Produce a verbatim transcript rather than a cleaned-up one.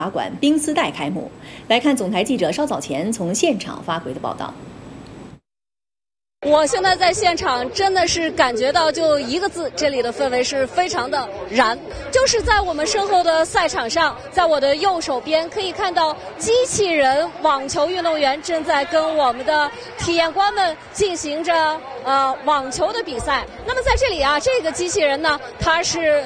滑馆冰丝带开幕。来看总台记者稍早前从现场发回的报道。 我现在在现场，真的是感觉到就一个字，这里的氛围是非常的燃。就是在我们身后的赛场上，在我的右手边可以看到机器人网球运动员正在跟我们的体验官们进行着呃网球的比赛。那么在这里啊，这个机器人呢，它是